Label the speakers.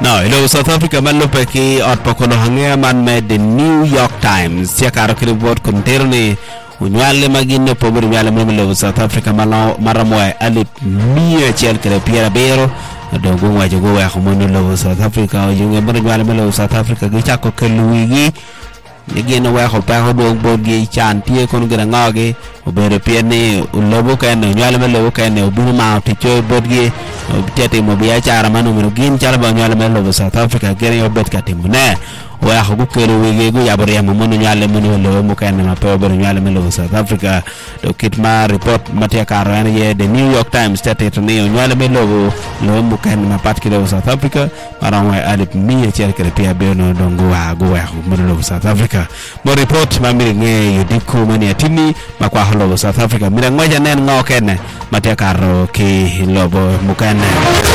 Speaker 1: No, ilo South Africa man lupe ki ot pakono hangia man me the New York Times tia karo kiribot kunterni unywale magine poburi unywale mwemelo South Africa maramoe alip mia chiel kire piera bero dongo wajo go wa khumono lo South Africa yunge mara unywale melo South Africa gichako keluigi nigeno wa ko pa ko dong bodgi chan tie kon gira ngage obere pieni ulobo kan unywale melo kan obunu ma ticho bodgi tete mo biya chara manu gin chara ba unywale melo South Africa gere obet katimune wa ko kero wege go yabore mo mono nyale mono lo mo kan ma pe obere nyale melo South Africa do kitma report matia karan ye the New York Times tete to ne nyale melo lo mo kan ma pat kilo South Africa para wa alip mi cher kere pia be no dongo wa go wa mono South Africa mo report ma mi nge yudiko mani atini makwa holo South Africa mi ngwaja nen ngo kene matia karo ki lobo mo kan